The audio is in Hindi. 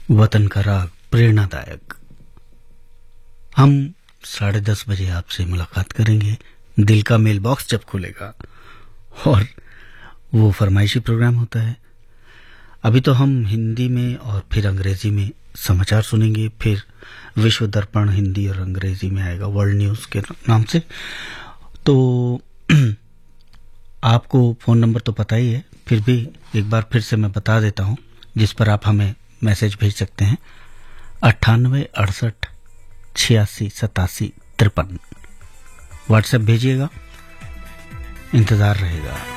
वतन का राग प्रेरणादायक। हम 10:30 बजे आपसे मुलाकात करेंगे, दिल का मेल बॉक्स जब खुलेगा, और वो फरमाइशी प्रोग्राम होता है। अभी तो हम हिंदी में और फिर अंग्रेजी में समाचार सुनेंगे, फिर विश्व दर्पण हिंदी और अंग्रेजी में आएगा, वर्ल्ड न्यूज के नाम से। तो आपको फोन नंबर तो पता ही है, फिर भी एक बार फिर से मैं बता देता हूं, जिस पर आप हमें मैसेज भेज सकते हैं। 98 68 86 87 53 व्हाट्सएप भेजिएगा, इंतजार रहेगा।